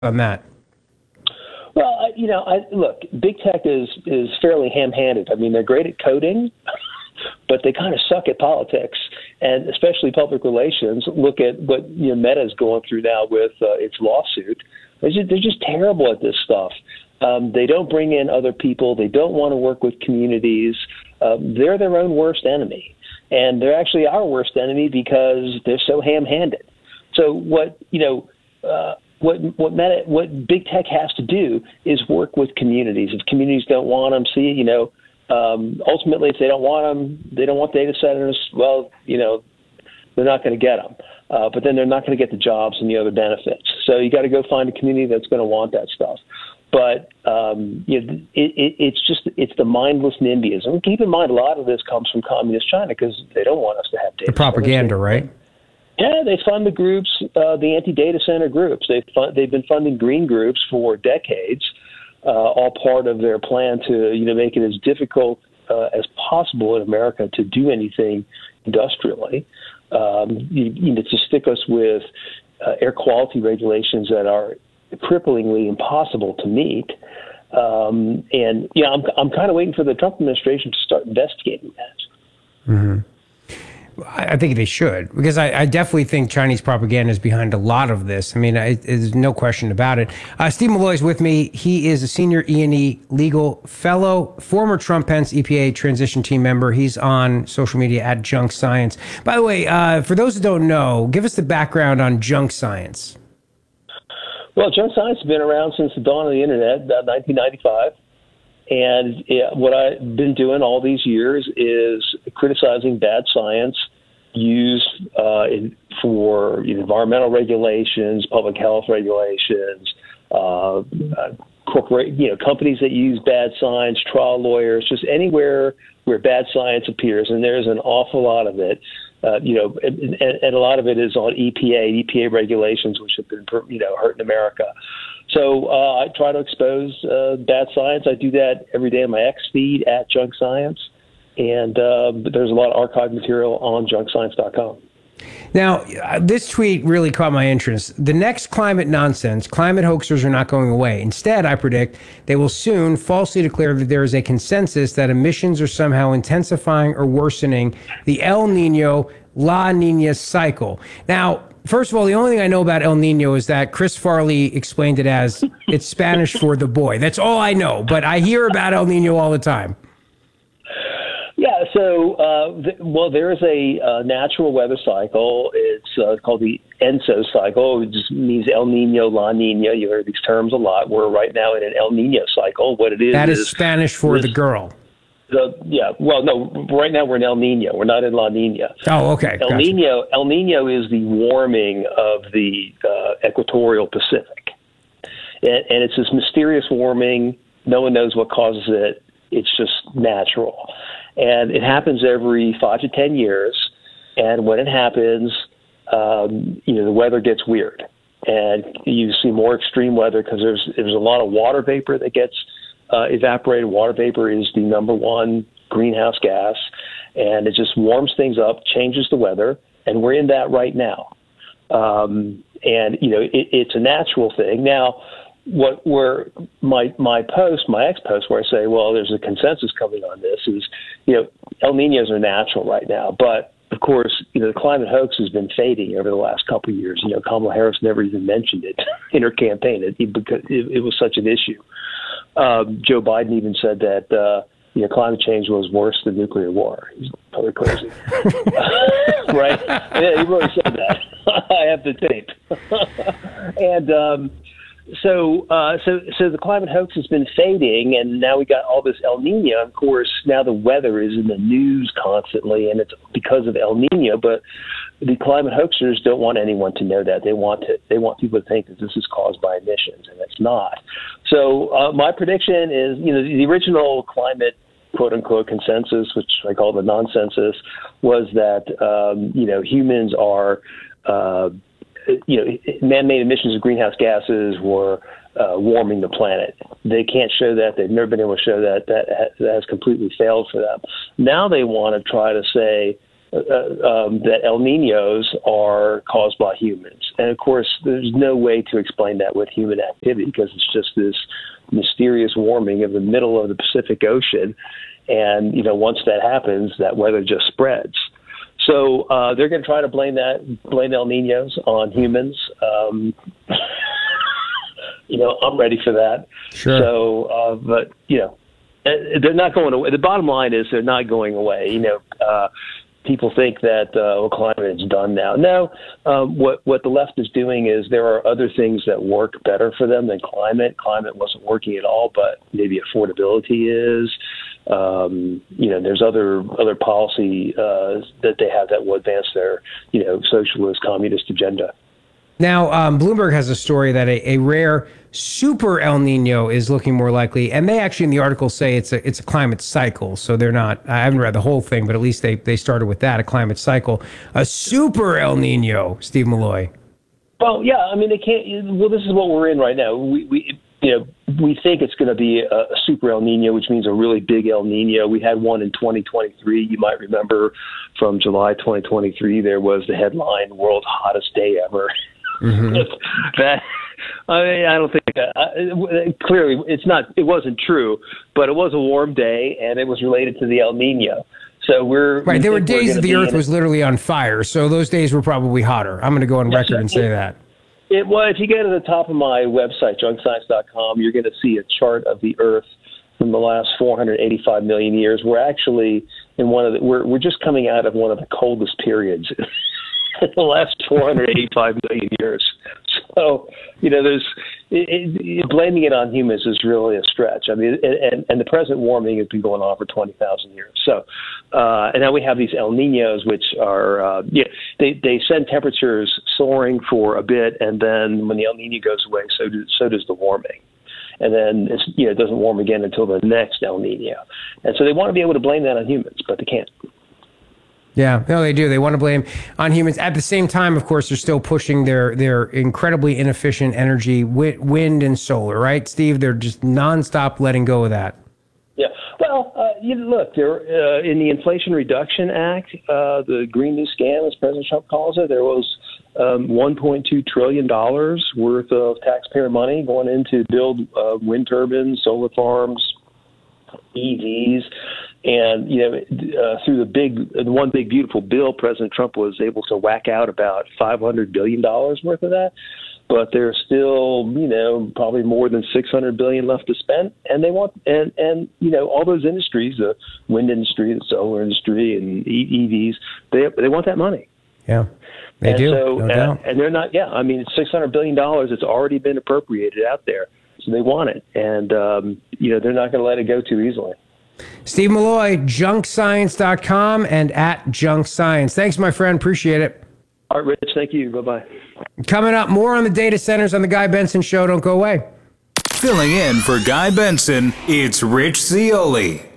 on that? Well, look, big tech is fairly ham-handed. I mean, they're great at coding, but they kind of suck at politics, and especially public relations. Look at what Meta is going through now with its lawsuit. They're just terrible at this stuff. They don't bring in other people. They don't want to work with communities. They're their own worst enemy, and they're actually our worst enemy because they're so ham-handed. So what big tech has to do is work with communities. If communities don't want them, ultimately, if they don't want them, they don't want data centers. Well, they're not going to get them. But then they're not going to get the jobs and the other benefits. So you got to go find a community that's going to want that stuff. But it's the mindless NIMBYism. Keep in mind, a lot of this comes from communist China because they don't want us to have data. The propaganda, right? Yeah, they fund the groups, the anti-data center groups. They've been funding green groups for decades, all part of their plan to make it as difficult as possible in America to do anything industrially. To stick us with air quality regulations that are cripplingly impossible to meet. I'm kind of waiting for the Trump administration to start investigating that. Mm-hmm. I think they should, because I definitely think Chinese propaganda is behind a lot of this. I mean, there's no question about it. Steve Milloy is with me. He is a senior E&E legal fellow, former Trump-Pence EPA transition team member. He's on social media at Junk Science. By the way, for those who don't know, give us the background on Junk Science. Well, Junk Science has been around since the dawn of the internet, about 1995. And what I've been doing all these years is criticizing bad science used for environmental regulations, public health regulations, companies that use bad science, trial lawyers, just anywhere where bad science appears. And there's an awful lot of it. And a lot of it is on EPA regulations, which have been, hurting America. So I try to expose bad science. I do that every day on my X feed at Junk Science. And there's a lot of archived material on junkscience.com. Now, this tweet really caught my interest. The next climate nonsense, climate hoaxers are not going away. Instead, I predict they will soon falsely declare that there is a consensus that emissions are somehow intensifying or worsening the El Nino, La Nina cycle. Now, first of all, the only thing I know about El Nino is that Chris Farley explained it as it's Spanish for the boy. That's all I know, but I hear about El Nino all the time. Yeah, so, there is a natural weather cycle. It's called the ENSO cycle. It just means El Nino, La Nina. You heard these terms a lot. We're right now in an El Nino cycle. What it is... That is Spanish for the girl. Right now we're in El Nino. We're not in La Nina. Oh, okay. El Nino is the warming of the equatorial Pacific. And it's this mysterious warming. No one knows what causes it. It's just natural. And it happens every 5 to 10 years. And when it happens, the weather gets weird. And you see more extreme weather because there's a lot of water vapor that gets evaporated. Water vapor is the number one greenhouse gas. And it just warms things up, changes the weather. And we're in that right now. It's a natural thing. Now, my ex post where I say, well, there's a consensus coming on this is, El Ninos are natural right now. But of course, the climate hoax has been fading over the last couple of years. Kamala Harris never even mentioned it in her campaign because it was such an issue. Joe Biden even said that, climate change was worse than nuclear war. He's totally crazy. Right? Yeah, he really said that. I have the tape. And, So the climate hoax has been fading, and now we got all this El Nino. Of course, now the weather is in the news constantly, and it's because of El Nino. But the climate hoaxers don't want anyone to know that. They want people to think that this is caused by emissions, and it's not. So my prediction is, the original climate quote unquote consensus, which I call the nonsensus, was that humans are man-made emissions of greenhouse gases were warming the planet. They can't show that. They've never been able to show that. That has completely failed for them. Now they want to try to say that El Ninos are caused by humans. And of course, there's no way to explain that with human activity because it's just this mysterious warming of the middle of the Pacific Ocean. And, once that happens, that weather just spreads. So they're going to try to blame El Ninos on humans. I'm ready for that. Sure. So, but, they're not going away. The bottom line is they're not going away. People think that climate is done now. No, what the left is doing is there are other things that work better for them than climate. Climate wasn't working at all, but maybe affordability is. There's other policy that they have that will advance their socialist communist agenda. Now, Bloomberg has a story that a rare super El Nino is looking more likely, and they actually in the article say it's a climate cycle. So they're not. I haven't read the whole thing, but at least they started with that, a climate cycle, a super El Nino. Steve Milloy. Well, yeah, I mean they can't. Well, this is what we're in right now. We think it's going to be a super El Nino, which means a really big El Nino. We had one in 2023. You might remember from July 2023, there was the headline "World's Hottest Day Ever." Mm-hmm. I don't think clearly it's not. It wasn't true, but it was a warm day, and it was related to the El Nino. So right. There were days that the Earth was literally on fire, so those days were probably hotter. I'm going to go on record and say that. If you go to the top of my website, junkscience.com, you're going to see a chart of the Earth from the last 485 million years. We're actually in we're just coming out of one of the coldest periods in the last 485 million years. So, blaming it on humans is really a stretch. I mean, and the present warming has been going on for 20,000 years. So, and now we have these El Ninos, which are, they send temperatures soaring for a bit, and then when the El Nino goes away, so does the warming. And then it doesn't warm again until the next El Nino. And so they want to be able to blame that on humans, but they can't. Yeah, no, they do. They want to blame on humans. At the same time, of course, they're still pushing their incredibly inefficient energy, wind and solar, right, Steve? They're just nonstop letting go of that. Yeah. Well, look, there in the Inflation Reduction Act, the Green New Scam, as President Trump calls it, there was $1.2 trillion worth of taxpayer money going in to build wind turbines, solar farms, EVs. And, through the one big beautiful bill, President Trump was able to whack out about $500 billion worth of that. But there's still, probably more than $600 billion left to spend. And they want, and all those industries, the wind industry, the solar industry, and EVs, they want that money. Yeah, they do. So, no doubt. And they're not, it's $600 billion. It's already been appropriated out there. So they want it. And, they're not going to let it go too easily. Steve Milloy, junkscience.com and at junkscience. Thanks, my friend. Appreciate it. All right, Rich. Thank you. Bye-bye. Coming up, more on the data centers on the Guy Benson Show. Don't go away. Filling in for Guy Benson, it's Rich Zeoli.